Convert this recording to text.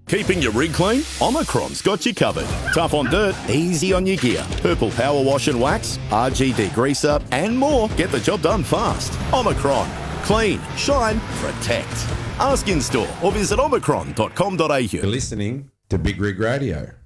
Keeping your rig clean? Omicron's got you covered. Tough on dirt, easy on your gear. Purple Power Wash and Wax, RG Degreaser, and more. Get the job done fast. Omicron. Clean, shine, protect. Ask in store or visit omicron.com.au. You're listening to Big Rig Radio.